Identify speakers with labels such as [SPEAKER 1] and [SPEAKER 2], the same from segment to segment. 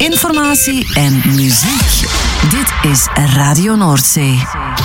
[SPEAKER 1] informatie en muziek. Dit is Radio Noordzee.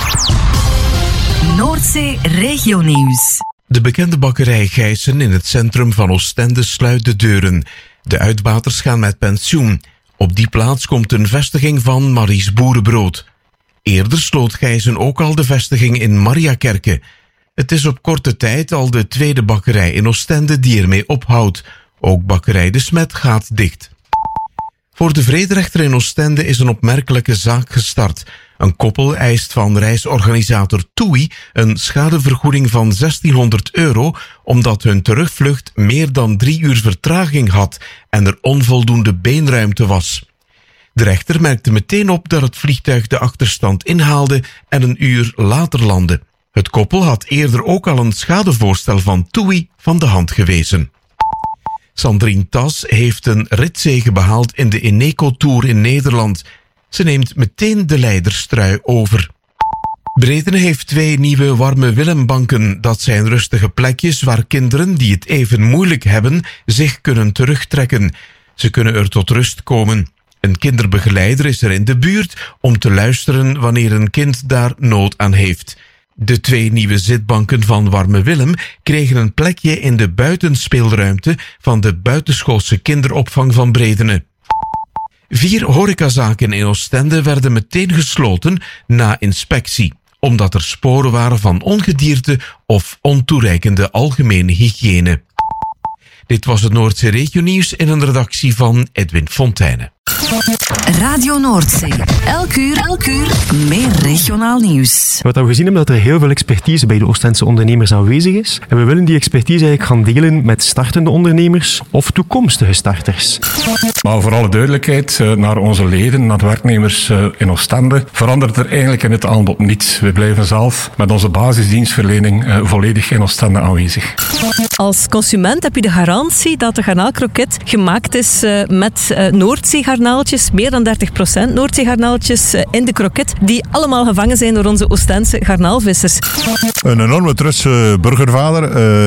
[SPEAKER 1] Noordzee Regionieuws.
[SPEAKER 2] De bekende bakkerij Gijssen in het centrum van Oostende sluit de deuren. De uitbaters gaan met pensioen. Op die plaats komt een vestiging van Maries Boerenbrood. Eerder sloot Gijssen ook al de vestiging in Mariakerke. Het is op korte tijd al de tweede bakkerij in Oostende die ermee ophoudt. Ook bakkerij De Smet gaat dicht. Voor de vrederechter in Oostende is een opmerkelijke zaak gestart. Een koppel eist van reisorganisator TUI een schadevergoeding van €1600 omdat hun terugvlucht meer dan 3 uur vertraging had en er onvoldoende beenruimte was. De rechter merkte meteen op dat het vliegtuig de achterstand inhaalde en een uur later landde. Het koppel had eerder ook al een schadevoorstel van TUI van de hand gewezen. Sandrine Tas heeft een ritzege behaald in de Eneco Tour in Nederland. Ze neemt meteen de leiderstrui over. Bredene heeft 2 nieuwe Warme Willembanken. Dat zijn rustige plekjes waar kinderen die het even moeilijk hebben zich kunnen terugtrekken. Ze kunnen er tot rust komen. Een kinderbegeleider is er in de buurt om te luisteren wanneer een kind daar nood aan heeft. De 2 nieuwe zitbanken van Warme Willem kregen een plekje in de buitenspeelruimte van de buitenschoolse kinderopvang van Bredene. 4 horecazaken in Oostende werden meteen gesloten na inspectie, omdat er sporen waren van ongedierte of ontoereikende algemene hygiëne. Dit was het Noordzee Regionieuws in een redactie van Edwin Fontijne.
[SPEAKER 1] Radio Noordzee. Elk uur meer regionaal nieuws.
[SPEAKER 3] Wat we gezien hebben, dat er heel veel expertise bij de Oostendse ondernemers aanwezig is. En we willen die expertise eigenlijk gaan delen met startende ondernemers of toekomstige starters.
[SPEAKER 4] Maar voor alle duidelijkheid, naar onze leden, naar de werknemers in Oostende, verandert er eigenlijk in het aanbod niets. We blijven zelf met onze basisdienstverlening volledig in Oostende aanwezig.
[SPEAKER 5] Als consument heb je de garantie dat de garnaalkroket gemaakt is met Noordzeegarnaaltjes, meer dan 30% Noordzeegarnaaltjes in de kroket, die allemaal gevangen zijn door onze Oostendse garnaalvissers.
[SPEAKER 6] Een enorme trotse burgervader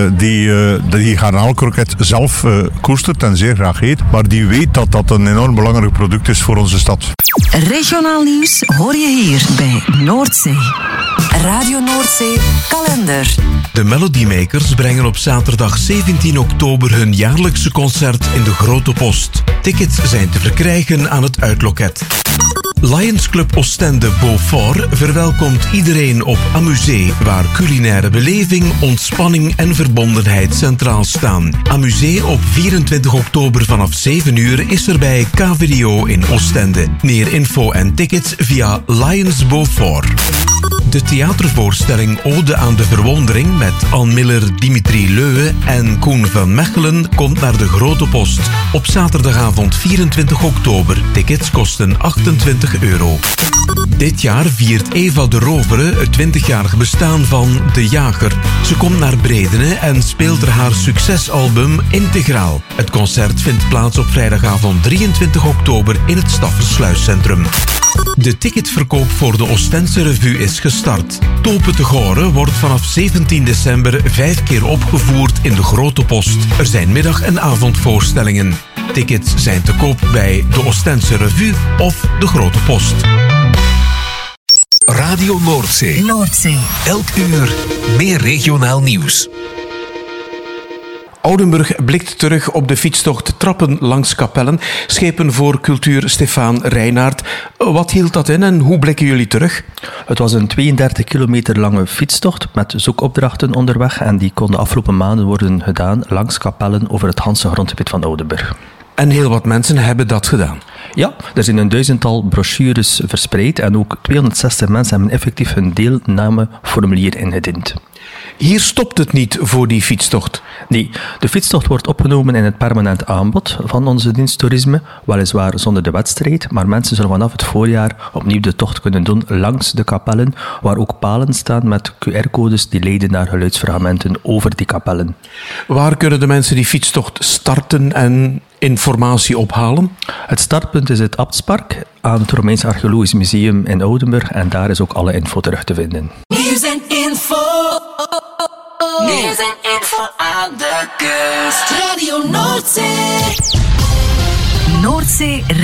[SPEAKER 6] die garnaalkroket zelf koestert en zeer graag eet, maar die weet dat dat een enorm belangrijk product is voor onze stad.
[SPEAKER 1] Regionaal nieuws hoor je hier bij Noordzee. Radio Noordzee kalender.
[SPEAKER 2] De Melodymakers brengen op zaterdag 17 oktober hun jaarlijkse concert in de Grote Post. Tickets zijn te verkrijgen aan het uitloket. Lions Club Oostende Beaufort verwelkomt iedereen op Amusee, waar culinaire beleving, ontspanning en verbondenheid centraal staan. Amusee op 24 oktober vanaf 7 uur is er bij KVDO in Oostende. Meer info en tickets via Lions Beaufort. De theatervoorstelling Ode aan de Verwondering met Anne Miller, Dimitri Leuwe en Koen van Mechelen komt naar de Grote Post op zaterdagavond 24 oktober. Tickets kosten €28. Dit jaar viert Eva de Rovere het 20-jarige bestaan van De Jager. Ze komt naar Bredene en speelt er haar succesalbum Integraal. Het concert vindt plaats op vrijdagavond 23 oktober in het Staffersluiscentrum. De ticketverkoop voor de Oostense Revue is gestart. Tope te Goren wordt vanaf 17 december 5 keer opgevoerd in de Grote Post. Er zijn middag- en avondvoorstellingen. Tickets zijn te koop bij de Oostense Revue of de Grote Post.
[SPEAKER 7] Radio Noordzee. Elk uur meer regionaal nieuws.
[SPEAKER 2] Oudenburg blikt terug op de fietstocht Trappen langs Kapellen. Schepen voor cultuur Stefaan Reinaert. Wat hield dat in en hoe blikken jullie terug?
[SPEAKER 8] Het was een 32 kilometer lange fietstocht met zoekopdrachten onderweg en die kon de afgelopen maanden worden gedaan langs Kapellen over het ganse grondgebied van Oudenburg.
[SPEAKER 2] En heel wat mensen hebben dat gedaan.
[SPEAKER 8] Ja, er zijn een 1000-tal brochures verspreid en ook 260 mensen hebben effectief hun deelnameformulier ingediend.
[SPEAKER 2] Hier stopt het niet voor die fietstocht.
[SPEAKER 8] Nee, de fietstocht wordt opgenomen in het permanent aanbod van onze dienst toerisme, weliswaar zonder de wedstrijd, maar mensen zullen vanaf het voorjaar opnieuw de tocht kunnen doen langs de kapellen, waar ook palen staan met QR-codes die leiden naar geluidsfragmenten over die kapellen.
[SPEAKER 2] Waar kunnen de mensen die fietstocht starten en informatie ophalen?
[SPEAKER 8] Het startpunt is het Abtspark aan het Romeins Archeologisch Museum in Oudenburg en daar is ook alle info terug te vinden.
[SPEAKER 1] Nieuws en info. Nieuws en info aan de kust. Radio Noordzee. Noordzee